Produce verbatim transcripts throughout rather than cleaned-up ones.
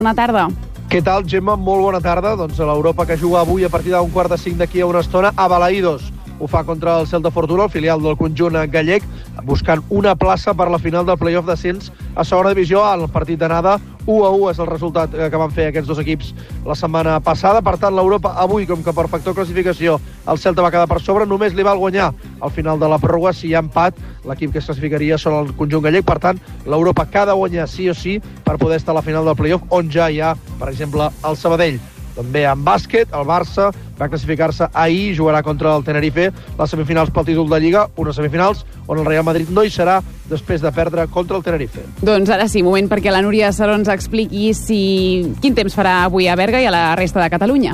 Bona tarda. Què tal, Gemma? Molt bona tarda. Doncs a l'Europa que juga avui a partir d'un quart de cinc d'aquí a una estona a Balaïdos. Ho fa contra el Celta Fortuna, el filial del conjunt gallec, buscant una plaça per la final del play-off d'ascens a segona divisió. El partit d'anada, u a u és el resultat que van fer aquests dos equips la setmana passada. Per tant, l'Europa avui, com que per factor classificació el Celta va quedar per sobre, només li val guanyar al final de la pròrroga. Si hi ha empat, l'equip que es classificaria són el conjunt gallec. Per tant, l'Europa que ha de guanyar sí o sí per poder estar a la final del play-off, on ja hi ha, per exemple, el Sabadell. També en bàsquet, el Barça va classificar-se ahir, jugarà contra el Tenerife les semifinals pel títol de Lliga, unes semifinals on el Real Madrid no hi serà després de perdre contra el Tenerife. Doncs ara sí, moment perquè la Núria Sarons expliqui si... quin temps farà avui a Berga i a la resta de Catalunya.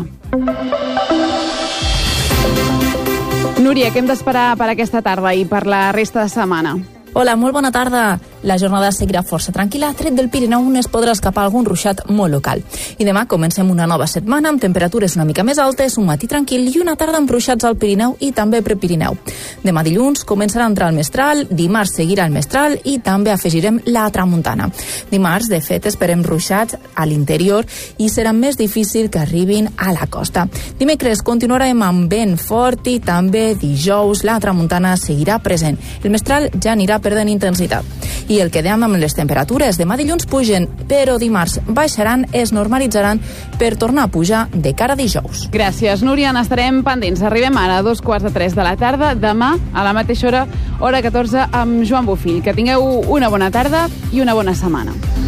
Núria, què hem d'esperar per aquesta tarda i per la resta de setmana? Hola, molt bona tarda. La jornada seguirà força tranquil·la, tret del Pirineu on es podrà escapar algun ruixat molt local. I demà comencem una nova setmana amb temperatures una mica més altes, un matí tranquil i una tarda amb ruixats al Pirineu i també prepirineu. Demà dilluns començarà a entrar el mestral, dimarts seguirà el mestral i també afegirem la tramuntana. Dimarts, de fet, esperem ruixats a l'interior i serà més difícil que arribin a la costa. Dimecres continuarem amb vent fort i també dijous la tramuntana seguirà present. El mestral ja anirà perdent intensitat. I el que dèiem amb les temperatures, demà dilluns pugen, però dimarts baixaran, es normalitzaran per tornar a pujar de cara a dijous. Gràcies, Núria. N'estarem pendents. Arribem ara a dos quarts de tres de la tarda. Demà, a la mateixa hora, hora catorze, amb Joan Bofill. Que tingueu una bona tarda i una bona setmana.